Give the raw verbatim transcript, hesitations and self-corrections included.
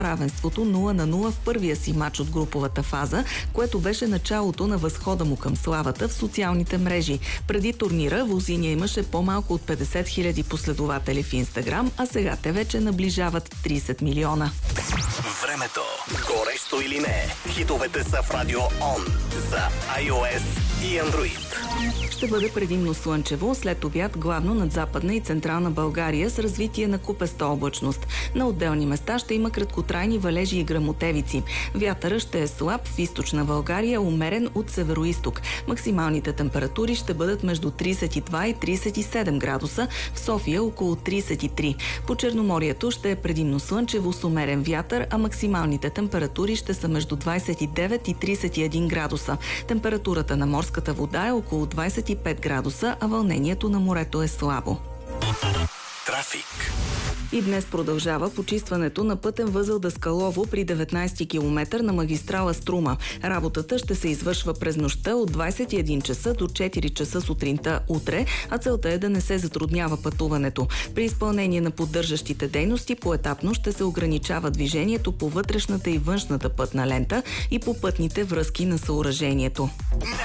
равенството нула на нула в първия си матч от груповата фаза, което беше началото на възхода му към славата в социалните мрежи. Преди турнира Возиня имаше по-малко от петдесет хиляди последователи в Инстаграм, а сега те вече наближават тридесет милиона. Времето. Горещо или не? Хитовете са в Радио Он за iOS и Android. Ще бъде предимно слънчево, след обяд главно над Западна и Централна България с развитие на купеста облачност. На отделни места ще има краткотрайни валежи и гръмотевици. Вятъра ще е слаб в източна България, умерен от североизток. Максималните температури ще бъдат между тридесет и два и тридесет и седем градуса, в София около тридесет и три. По Черноморието ще е предимно слънчево с умерен вятър, а максималните температури ще са между двадесет и девет и тридесет и един градуса. Температурата на морската вода е около двадесет и пет градуса, а вълнението на морето е слабо. Трафик. И днес продължава почистването на пътен възел Даскалово при деветнадесети километър на магистрала Струма. Работата ще се извършва през нощта от двадесет и един часа до четири часа сутринта утре, а целта е да не се затруднява пътуването. При изпълнение на поддържащите дейности поетапно ще се ограничава движението по вътрешната и външната пътна лента и по пътните връзки на съоръжението.